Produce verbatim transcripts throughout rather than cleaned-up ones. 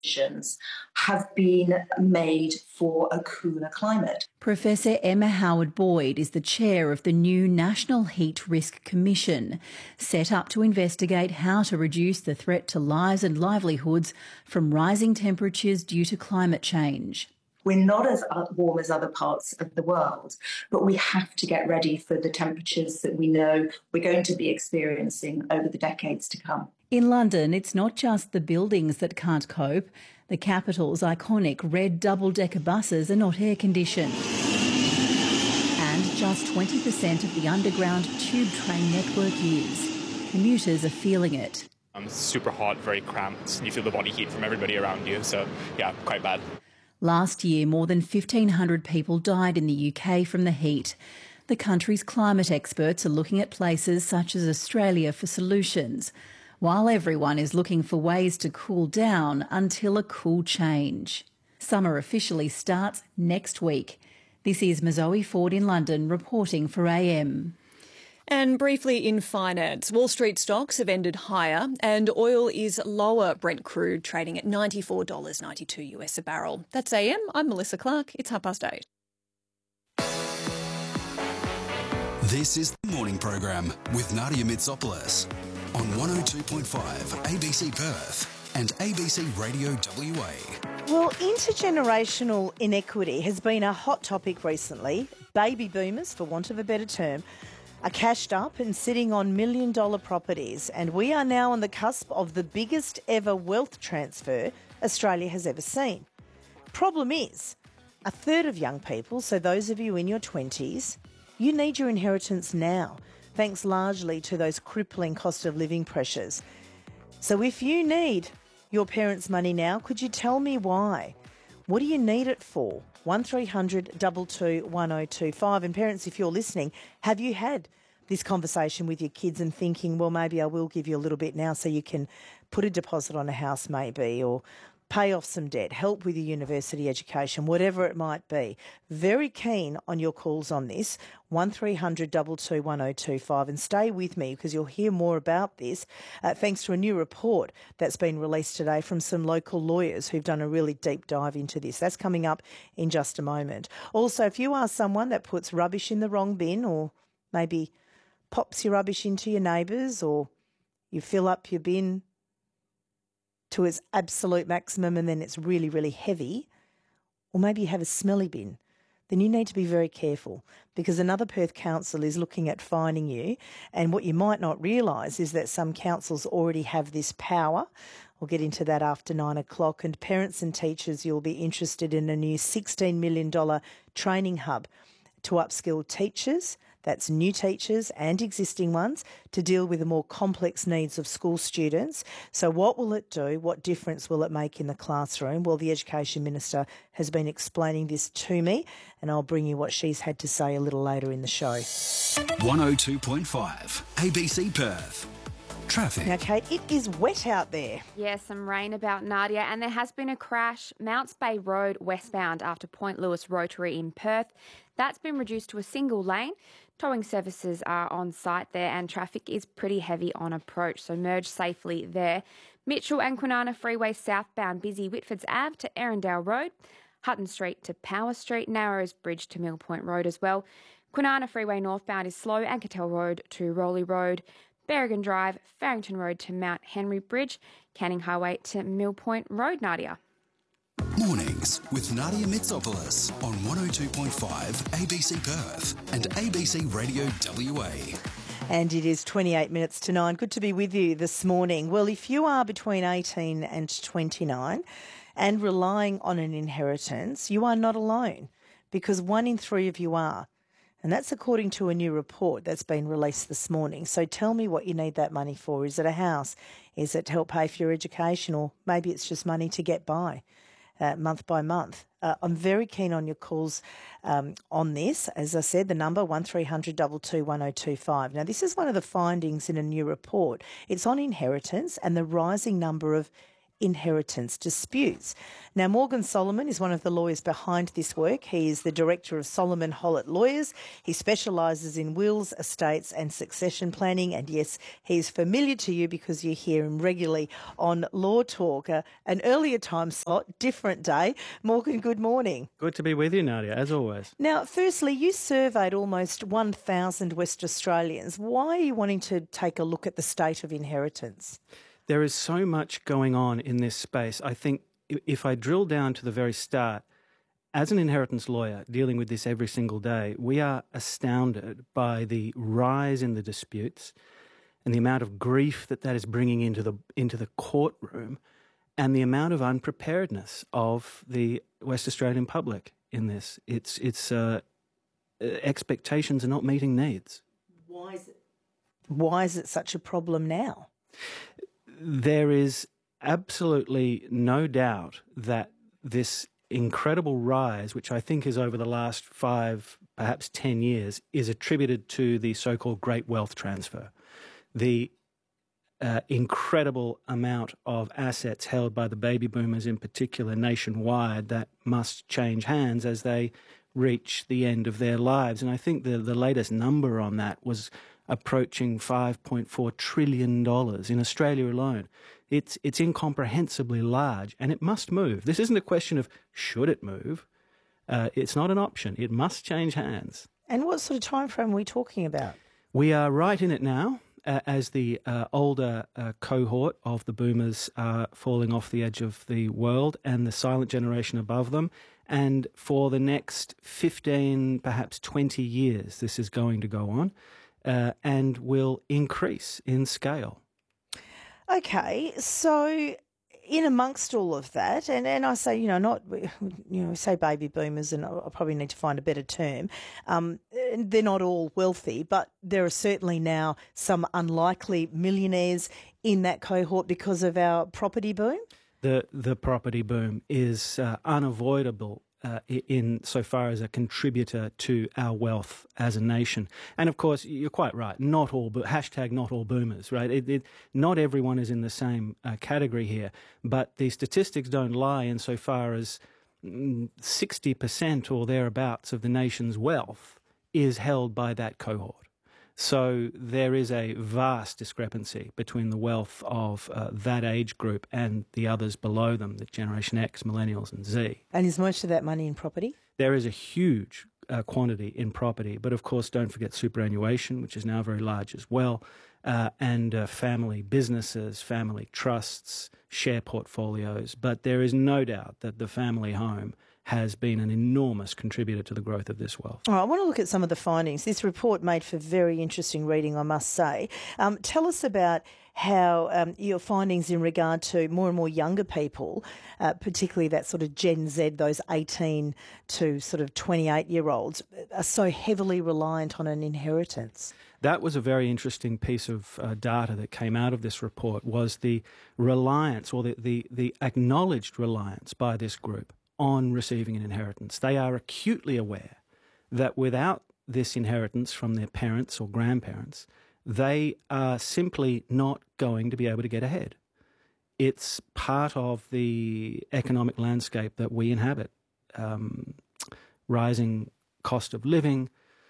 have been made for a cooler climate. Professor Emma Howard-Boyd is the chair of the new National Heat Risk Commission, set up to investigate how to reduce the threat to lives and livelihoods from rising temperatures due to climate change. We're not as warm as other parts of the world, but we have to get ready for the temperatures that we know we're going to be experiencing over the decades to come. In London, it's not just the buildings that can't cope. The capital's iconic red double-decker buses are not air-conditioned. And just twenty percent of the underground tube train network is. Commuters are feeling it. Um, it's super hot, very cramped, and you feel the body heat from everybody around you, so yeah, quite bad. Last year, more than fifteen hundred people died in the U K from the heat. The country's climate experts are looking at places such as Australia for solutions, while everyone is looking for ways to cool down until a cool change. Summer officially starts next week. This is Mazoe Ford in London reporting for A M. And briefly in finance, Wall Street stocks have ended higher and oil is lower. Brent crude trading at ninety-four dollars ninety-two US a barrel. That's A M. I'm Melissa Clark. It's half past eight. This is the morning program with Nadia Mitsopoulos on one oh two point five A B C Perth and A B C Radio W A. Well, intergenerational inequity has been a hot topic recently. Baby boomers, for want of a better term, are cashed up and sitting on million-dollar properties, and we are now on the cusp of the biggest ever wealth transfer Australia has ever seen. Problem is, a third of young people, so those of you in your twenties, you need your inheritance now, thanks largely to those crippling cost of living pressures. So if you need your parents' money now, could you tell me why? What do you need it for? one three hundred two two one oh two five. And parents, if you're listening, have you had this conversation with your kids and thinking, well, maybe I will give you a little bit now so you can put a deposit on a house maybe, or pay off some debt, help with your university education, whatever it might be. Very keen on your calls on this, one three hundred two two one oh two five. And stay with me because you'll hear more about this uh, thanks to a new report that's been released today from some local lawyers who've done a really deep dive into this. That's coming up in just a moment. Also, if you are someone that puts rubbish in the wrong bin, or maybe pops your rubbish into your neighbours, or you fill up your bin to its absolute maximum and then it's really, really heavy, or maybe you have a smelly bin, then you need to be very careful, because another Perth council is looking at fining you. And what you might not realise is that some councils already have this power. We'll get into that after nine o'clock. And parents and teachers, you'll be interested in a new sixteen million dollars training hub to upskill teachers, that's new teachers and existing ones, to deal with the more complex needs of school students. So what will it do? What difference will it make in the classroom? Well, the Education Minister has been explaining this to me, and I'll bring you what she's had to say a little later in the show. one oh two point five A B C Perth. Traffic. Now, Kate, it is wet out there. Yeah, some rain about, Nadia, and there has been a crash, Mounts Bay Road westbound after Point Lewis Rotary in Perth. That's been reduced to a single lane. Towing services are on site there and traffic is pretty heavy on approach, so merge safely there. Mitchell and Kwinana Freeway southbound busy, Whitfords Ave to Erindale Road, Hutton Street to Power Street, Narrows Bridge to Mill Point Road as well. Kwinana Freeway northbound is slow, Ankertel Road to Rowley Road, Berrigan Drive, Farrington Road to Mount Henry Bridge, Canning Highway to Mill Point Road, Nadia. Mornings with Nadia Mitsopoulos on one oh two point five A B C Perth and A B C Radio W A. And it is twenty-eight minutes to nine. Good to be with you this morning. Well, if you are between eighteen and twenty-nine and relying on an inheritance, you are not alone, because one in three of you are. And that's according to a new report that's been released this morning. So tell me what you need that money for. Is it a house? Is it to help pay for your education? Or maybe it's just money to get by uh, month by month. Uh, I'm very keen on your calls um, on this. As I said, the number one three hundred two two one oh two five. Now, this is one of the findings in a new report. It's on inheritance and the rising number of inheritance disputes. Now, Morgan Solomon is one of the lawyers behind this work. He is the director of Solomon Hollett Lawyers. He specialises in wills, estates and succession planning. And yes, he's familiar to you because you hear him regularly on Law Talk. Uh, an earlier time slot, different day. Morgan, good morning. Good to be with you, Nadia, as always. Now, firstly, you surveyed almost one thousand West Australians. Why are you wanting to take a look at the state of inheritance? There is so much going on in this space. I think if I drill down to the very start, as an inheritance lawyer dealing with this every single day, we are astounded by the rise in the disputes and the amount of grief that that is bringing into the into the courtroom and the amount of unpreparedness of the West Australian public in this. It's it's uh, expectations are not meeting needs. Why is it? Why is it such a problem now? There is absolutely no doubt that this incredible rise, which I think is over the last five, perhaps ten years, is attributed to the so-called great wealth transfer. The uh, incredible amount of assets held by the baby boomers in particular nationwide that must change hands as they reach the end of their lives. And I think the, the latest number on that was approaching five point four trillion dollars in Australia alone. It's it's incomprehensibly large, and it must move. This isn't a question of should it move. Uh, it's not an option. It must change hands. And what sort of time frame are we talking about? We are right in it now, uh, as the uh, older uh, cohort of the boomers are falling off the edge of the world and the silent generation above them. And for the next fifteen, perhaps twenty years, this is going to go on. Uh, and will increase in scale. Okay, so in amongst all of that, and, and I say, you know, not, you know, say baby boomers, and I probably need to find a better term, um, they're not all wealthy, but there are certainly now some unlikely millionaires in that cohort because of our property boom? The, the property boom is uh, unavoidable Uh, in so far as a contributor to our wealth as a nation. And of course, you're quite right, not all, but hashtag not all boomers, right? It, it, not everyone is in the same uh, category here, but the statistics don't lie insofar as mm, sixty percent or thereabouts of the nation's wealth is held by that cohort. So there is a vast discrepancy between the wealth of uh, that age group and the others below them, the Generation X, Millennials and Z. And is most of that money in property? There is a huge uh, quantity in property, but of course don't forget superannuation, which is now very large as well, uh, and uh, family businesses, family trusts, share portfolios. But there is no doubt that the family home has been an enormous contributor to the growth of this wealth. All right, I want to look at some of the findings. This report made for very interesting reading, I must say. Um, tell us about how um, your findings in regard to more and more younger people, uh, particularly that sort of Gen Z, those eighteen to sort of twenty-eight-year-olds, are so heavily reliant on an inheritance. That was a very interesting piece of uh, data that came out of this report, was the reliance or the, the, the acknowledged reliance by this group on receiving an inheritance. They are acutely aware that without this inheritance from their parents or grandparents, they are simply not going to be able to get ahead. It's part of the economic landscape that we inhabit. Um, rising cost of living,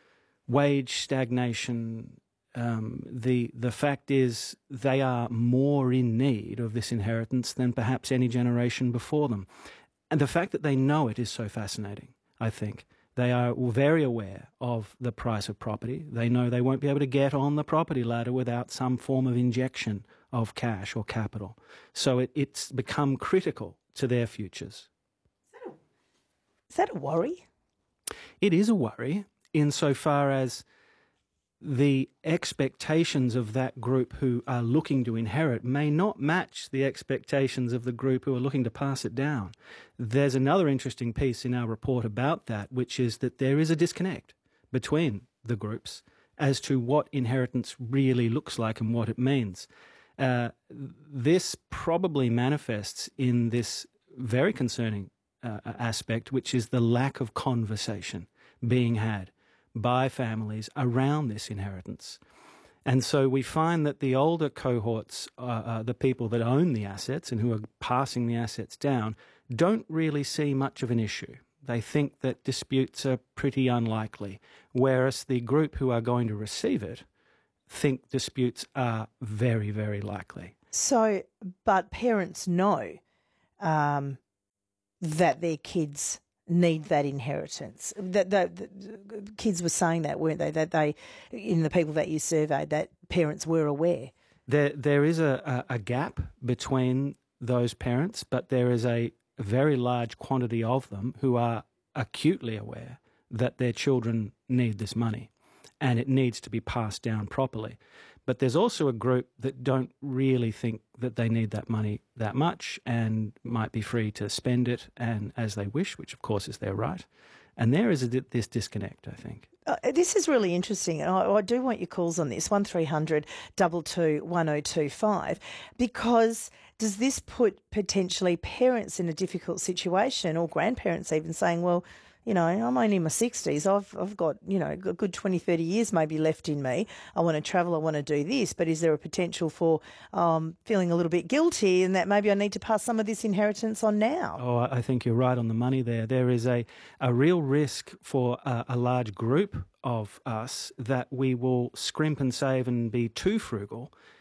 wage stagnation. Um, the the fact is they are more in need of this inheritance than perhaps any generation before them. And the fact that they know it is so fascinating, I think. They are very aware of the price of property. They know they won't be able to get on the property ladder without some form of injection of cash or capital. So it, it's become critical to their futures. Is that a worry? It is a worry insofar as the expectations of that group who are looking to inherit may not match the expectations of the group who are looking to pass it down. There's another interesting piece in our report about that, which is that there is a disconnect between the groups as to what inheritance really looks like and what it means. Uh, this probably manifests in this very concerning uh, aspect, which is the lack of conversation being had by families around this inheritance. And so we find that the older cohorts, uh, uh, the people that own the assets and who are passing the assets down, don't really see much of an issue. They think that disputes are pretty unlikely, whereas the group who are going to receive it think disputes are very, very likely. So, but parents know um, that their kids need that inheritance. That the, the kids were saying that, weren't they? That they, in the people that you surveyed, that parents were aware. There, there is a, a, a gap between those parents, but there is a very large quantity of them who are acutely aware that their children need this money and it needs to be passed down properly. But there's also a group that don't really think that they need that money that much and might be free to spend it and as they wish, which of course is their right. And there is a, this disconnect, I think. Uh, this is really interesting, and I, I do want your calls on this, one three hundred two two one oh two five, because does this put potentially parents in a difficult situation, or grandparents even saying, well, you know, I'm only in my sixties. I've I've got, you know, a good twenty, thirty years maybe left in me. I want to travel. I want to do this. But is there a potential for um, feeling a little bit guilty and that maybe I need to pass some of this inheritance on now? Oh, I think you're right on the money there. There is a, a real risk for a, a large group of us that we will scrimp and save and be too frugal